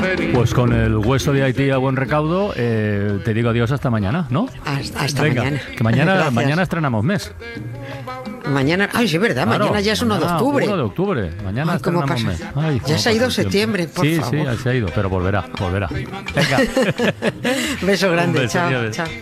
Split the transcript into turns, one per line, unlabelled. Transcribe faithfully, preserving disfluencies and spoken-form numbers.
Pues con el hueso de Haití a buen recaudo, eh, te digo adiós hasta mañana, ¿no?
Hasta, hasta
Venga,
mañana.
que mañana,
Gracias.
mañana estrenamos mes.
Mañana, ay, sí, es verdad,
Claro,
mañana ya es uno de
mañana,
octubre.
uno de octubre. Mañana
Ay, ¿cómo
estrenamos
pasa?
mes. Ay,
Ya
cómo
se ha ido
pasa el tiempo.
septiembre, por
sí,
favor.
Sí, se ha ido, pero volverá, volverá. Venga.
Beso grande,
Un beso,
chao,
adiós.
chao.